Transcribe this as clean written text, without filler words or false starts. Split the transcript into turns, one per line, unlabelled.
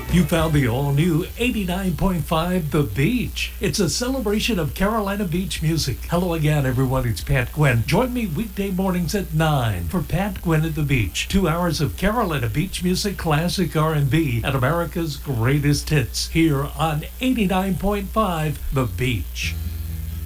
You found the all-new 89.5 The Beach. It's a celebration of Carolina Beach music. Hello again, everyone. It's Pat Gwynn. Join me weekday mornings at 9 for Pat Gwynn at the Beach. 2 hours of Carolina Beach music, classic R&B, and America's greatest hits here on 89.5 The Beach.